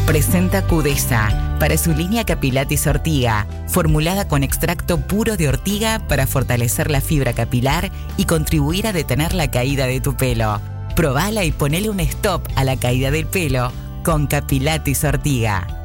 Presenta Cudesa para su línea Capilatis Ortiga, formulada con extracto puro de ortiga para fortalecer la fibra capilar y contribuir a detener la caída de tu pelo. Probala y ponele un stop a la caída del pelo con Capilatis Ortiga.